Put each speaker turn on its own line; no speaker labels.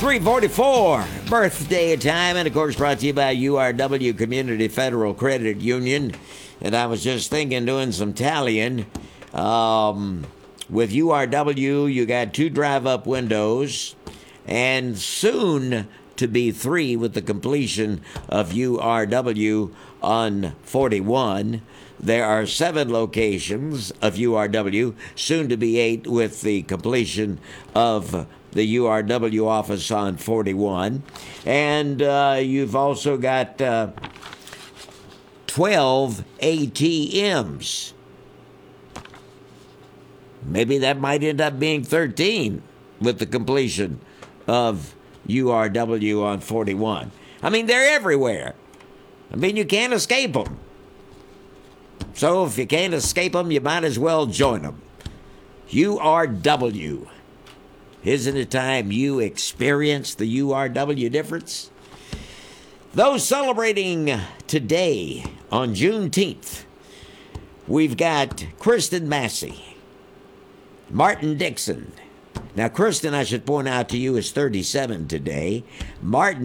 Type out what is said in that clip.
344, birthday time, and of course brought to you by URW Community Federal Credit Union. And I was just thinking, doing some tallying. With URW, you got 2 drive-up windows, and soon to be 3 with the completion of URW on 41. There are 7 locations of URW, soon to be 8 with the completion of the URW office on 41. And you've also got 12 ATMs. Maybe that might end up being 13 with the completion of URW on 41. I mean, they're everywhere. I mean, you can't escape them. So if you can't escape them, you might as well join them. URW. Isn't it time you experience the URW difference? Those celebrating today on Juneteenth, we've got Kristen Massey, Martin Dixon. Now, Kristen, I should point out to you, is 37 today. Martin